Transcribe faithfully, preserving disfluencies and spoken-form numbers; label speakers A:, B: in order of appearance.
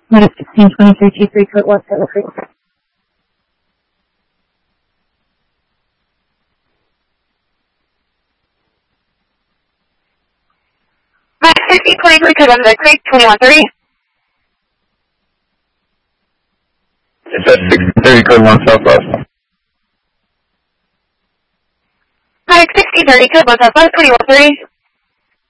A: Medic sixteen twenty-three two three code one seven three.
B: Medic sixteen twenty-three code one seven three twenty-one thirty.
C: It's at sixteen thirty code one southwest.
B: Medic sixteen thirty code one southwest twenty-one thirty.